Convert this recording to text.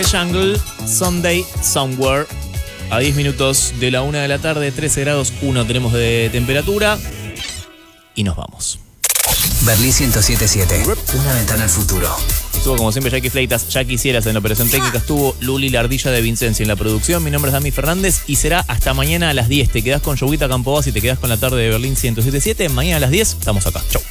Jungle, Sunday Somewhere. A 10 minutos de la 1 de la tarde, 13 grados 1 tenemos de temperatura. Y nos vamos. Berlín 107.7. Una ventana al futuro. Estuvo como siempre Jackie Fleitas, ya quisieras en la operación técnica. Estuvo Luli la ardilla de Vincenzi en la producción. Mi nombre es Dami Fernández y será hasta mañana a las 10. Te quedás con Yoguita Campobas y te quedás con la tarde de Berlín 107.7. Mañana a las 10 estamos acá. Chau.